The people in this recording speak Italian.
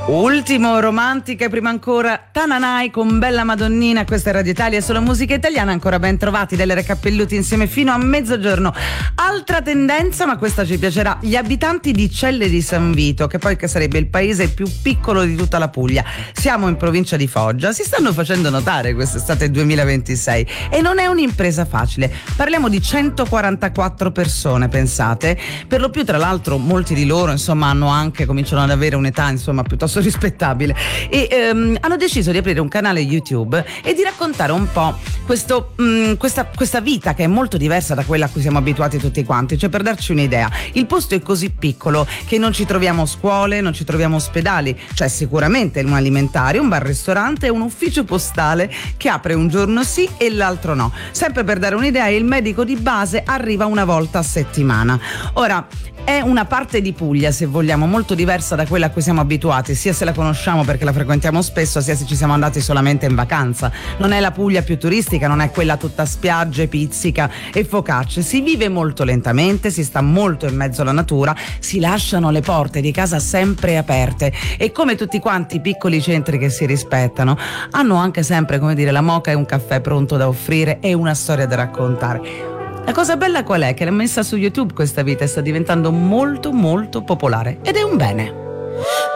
Ultimo romantica e prima ancora Tananai con Bella Madonnina. Questa è Radio Italia, solo musica italiana. Ancora ben trovati, Delere Cappelluti insieme fino a mezzogiorno. Altra tendenza, ma questa ci piacerà: gli abitanti di Celle di San Vito, che poi che sarebbe il paese più piccolo di tutta la Puglia, siamo in provincia di Foggia, si stanno facendo notare quest'estate 2026 e non è un'impresa facile. Parliamo di 144 persone, pensate, per lo più tra l'altro molti di loro insomma cominciano ad avere un'età insomma piuttosto rispettabile e hanno deciso di aprire un canale YouTube e di raccontare un po' questa vita che è molto diversa da quella a cui siamo abituati tutti quanti. Cioè, per darci un'idea, il posto è così piccolo che non ci troviamo scuole, non ci troviamo ospedali, c'è sicuramente un alimentare, un bar-ristorante e un ufficio postale che apre un giorno sì e l'altro no. Sempre per dare un'idea, il medico di base arriva una volta a settimana. Ora, è una parte di Puglia, se vogliamo, molto diversa da quella a cui siamo abituati, sia se la conosciamo perché la frequentiamo spesso, sia se ci siamo andati solamente in vacanza. Non è la Puglia più turistica, non è quella tutta spiagge, pizzica e focacce. Si vive molto lentamente, si sta molto in mezzo alla natura, si lasciano le porte di casa sempre aperte e, come tutti quanti i piccoli centri che si rispettano, hanno anche sempre, come dire, la moka e un caffè pronto da offrire e una storia da raccontare. La cosa bella qual è? Che l'ha messa su YouTube questa vita e sta diventando molto molto popolare ed è un bene.